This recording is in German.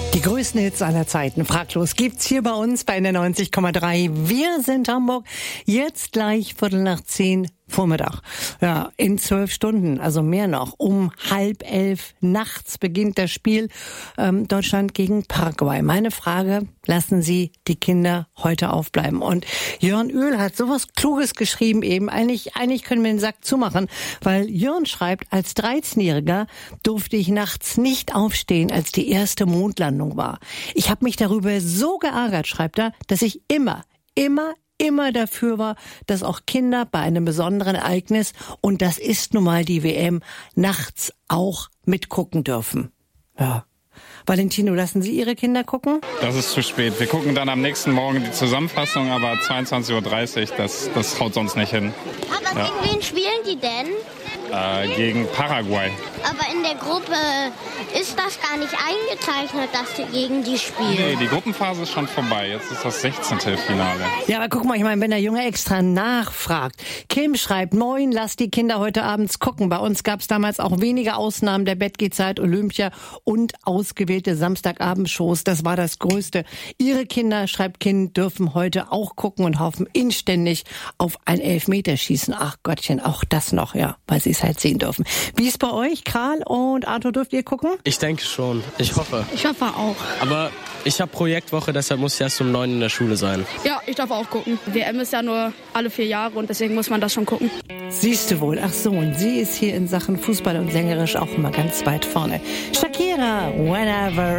Die größten Hits aller Zeiten, fraglos, gibt's hier bei uns bei der 90,3. Wir sind Hamburg. Jetzt gleich 10:15 Vormittag. Ja, in 12 Stunden, also mehr noch. Um 10:30 nachts beginnt das Spiel Deutschland gegen Paraguay. Meine Frage, lassen Sie die Kinder heute aufbleiben? Und Jörn Uehl hat sowas Kluges geschrieben eben. Eigentlich können wir den Sack zumachen, weil Jörn schreibt, als 13-Jähriger durfte ich nachts nicht aufstehen, als die erste Mondlandung war. Ich habe mich darüber so geärgert, schreibt er, dass ich immer dafür war, dass auch Kinder bei einem besonderen Ereignis, und das ist nun mal die WM, nachts auch mitgucken dürfen. Ja. Valentino, lassen Sie Ihre Kinder gucken? Das ist zu spät. Wir gucken dann am nächsten Morgen die Zusammenfassung, aber 22:30 Uhr, das haut sonst nicht hin. Aber gegen wen spielen die denn? Gegen Paraguay. Aber in der Gruppe ist das gar nicht eingezeichnet, dass sie gegen die spielen. Nee, die Gruppenphase ist schon vorbei. Jetzt ist das 16. Finale. Ja, aber guck mal, ich meine, wenn der Junge extra nachfragt. Kim schreibt, moin, lass die Kinder heute abends gucken. Bei uns gab es damals auch wenige Ausnahmen der Bettgehzeit, Olympia und ausgewählte Samstagabendshows. Das war das Größte. Ihre Kinder, schreibt Kind, dürfen heute auch gucken und hoffen inständig auf ein Elfmeterschießen. Ach Gottchen, auch das noch, ja, weil sie es halt sehen dürfen. Wie ist bei euch, Karl und Arthur, dürft ihr gucken? Ich denke schon. Ich hoffe. Ich hoffe auch. Aber ich habe Projektwoche, deshalb muss ich erst um 9 in der Schule sein. Ja, ich darf auch gucken. WM ist ja nur alle 4 Jahre und deswegen muss man das schon gucken. Siehst du wohl. Ach so, und sie ist hier in Sachen Fußball und sängerisch auch immer ganz weit vorne. Shakira, whenever